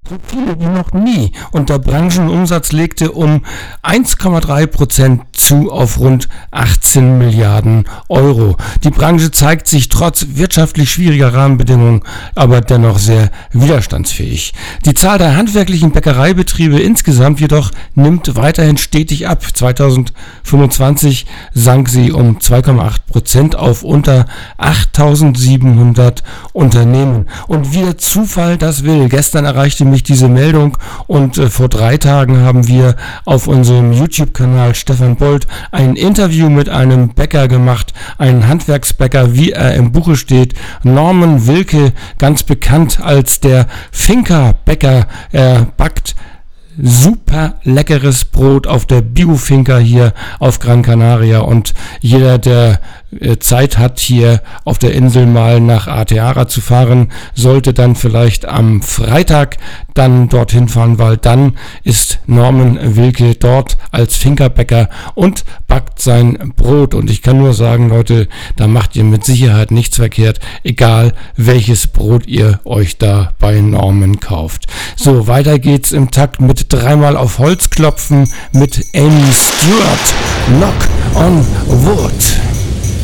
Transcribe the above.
so viele wie noch nie, und der Branchenumsatz legte um 1,3% zu auf rund 18 Milliarden Euro. Die Branche zeigt sich trotz wirtschaftlich schwieriger Rahmenbedingungen aber dennoch sehr widerstandsfähig. Die Zahl der handwerklichen Bäckereibetriebe insgesamt jedoch nimmt weiterhin stetig ab. 2025 sank sie um 2,8% auf unter 8.700 Unternehmen. Und wie der Zufall das will, gestern erreichte mich diese Meldung und vor 3 Tagen haben wir auf unserem YouTube-Kanal Stefan Bold ein Interview mit einem Bäcker gemacht, einen Handwerksbäcker, wie er im Buche steht, Norman Wilke, ganz bekannt als der Finca-Bäcker. Er backt super leckeres Brot auf der Bio-Finca hier auf Gran Canaria, und jeder, der Zeit hat, hier auf der Insel mal nach Arteara zu fahren, sollte dann vielleicht am Freitag dann dorthin fahren, weil dann ist Norman Wilke dort als Finca-Bäcker und backt sein Brot. Und ich kann nur sagen, Leute, da macht ihr mit Sicherheit nichts verkehrt, egal welches Brot ihr euch da bei Norman kauft. So, weiter geht's im Takt mit 3-mal auf Holz klopfen mit Amy Stewart. Knock on Wood.